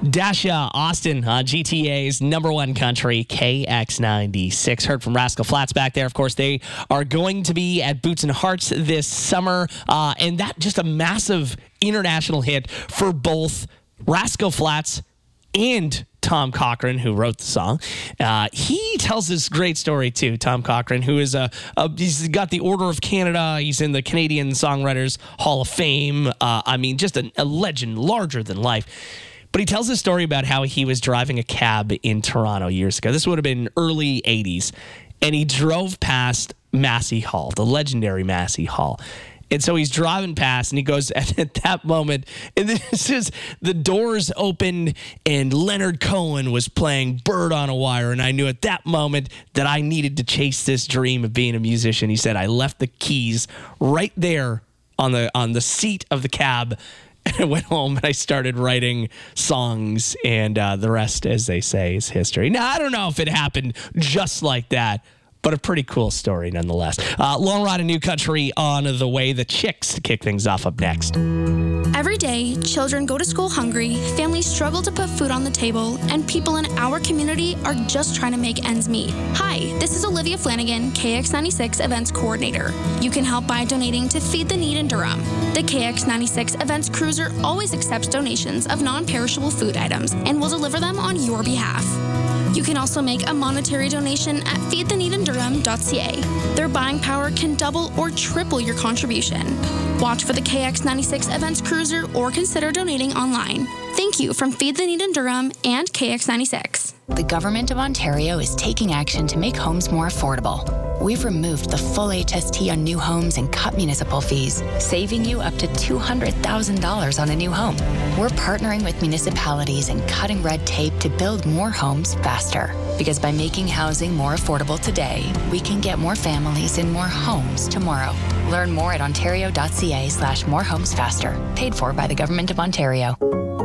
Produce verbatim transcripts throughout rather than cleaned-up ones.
Dasha Austin on G T A's number one country, K X ninety-six. Heard from Rascal Flatts back there. Of course, they are going to be at Boots and Hearts this summer. Uh, and that just a massive international hit for both Rascal Flatts and Tom Cochrane, who wrote the song. Uh, he tells this great story too, Tom Cochrane, who is a, a he's got the Order of Canada. He's in the Canadian Songwriters Hall of Fame. Uh, I mean, just a, a legend, larger than life. But he tells a story about how he was driving a cab in Toronto years ago. This would have been early eighties. And he drove past Massey Hall, the legendary Massey Hall. And so he's driving past and he goes, and at that moment, and this is the doors opened and Leonard Cohen was playing Bird on a Wire. And I knew at that moment that I needed to chase this dream of being a musician. He said, I left the keys right there on the on the seat of the cab. And I went home and I started writing songs, and uh, the rest, as they say, is history. Now, I don't know if it happened just like that, but a pretty cool story nonetheless. Uh, Long Ride and New Country on the way. The Chicks to kick things off up next. Every day, children go to school hungry, families struggle to put food on the table, and people in our community are just trying to make ends meet. Hi, this is Olivia Flanagan, K X ninety-six Events Coordinator. You can help by donating to Feed the Need in Durham. The K X ninety-six Events Cruiser always accepts donations of non-perishable food items and will deliver them on your behalf. You can also make a monetary donation at feed the need in durham dot c a. Their buying power can double or triple your contribution. Watch for the K X ninety-six Events Cruiser or consider donating online. Thank you from Feed the Need in Durham and K X ninety-six. The Government of Ontario is taking action to make homes more affordable. We've removed the full H S T on new homes and cut municipal fees, saving you up to two hundred thousand dollars on a new home. We're partnering with municipalities and cutting red tape to build more homes faster. Because by making housing more affordable today, we can get more families in more homes tomorrow. Learn more at ontario dot c a slash more homes faster. Paid for by the Government of Ontario.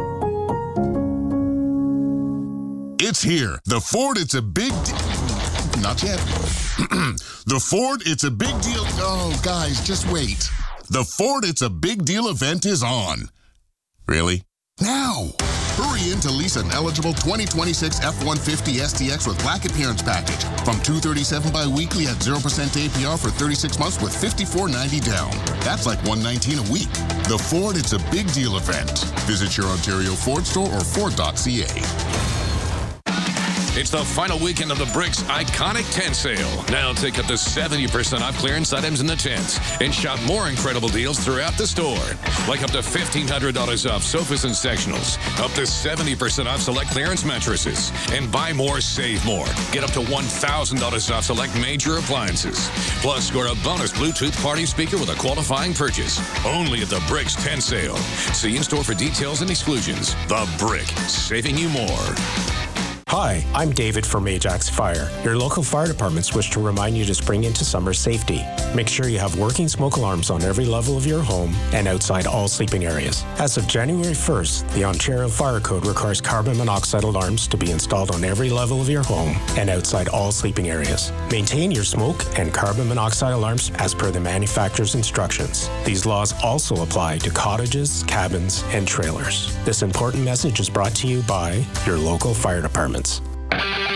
It's here. The Ford, it's a big... De- Not yet. The Ford, it's a big deal... Oh, guys, just wait. The Ford, it's a big deal event is on. Really? Now! Hurry in to lease an eligible twenty twenty-six F one fifty S T X with Black Appearance Package from two hundred thirty-seven dollars bi-weekly at zero percent A P R for thirty-six months with fifty-four ninety down. That's like one hundred nineteen dollars a week. The Ford, it's a big deal event. Visit your Ontario Ford store or ford dot c a. It's the final weekend of the Bricks Iconic Tent Sale. Now take up to seventy percent off clearance items in the tents and shop more incredible deals throughout the store. Like up to fifteen hundred dollars off sofas and sectionals, up to seventy percent off select clearance mattresses, and buy more, save more. Get up to one thousand dollars off select major appliances. Plus, score a bonus Bluetooth party speaker with a qualifying purchase. Only at the Bricks Tent Sale. See in-store for details and exclusions. The Brick, saving you more. Hi, I'm David from Ajax Fire. Your local fire departments wish to remind you to spring into summer safety. Make sure you have working smoke alarms on every level of your home and outside all sleeping areas. As of January first, the Ontario Fire Code requires carbon monoxide alarms to be installed on every level of your home and outside all sleeping areas. Maintain your smoke and carbon monoxide alarms as per the manufacturer's instructions. These laws also apply to cottages, cabins, and trailers. This important message is brought to you by your local fire department.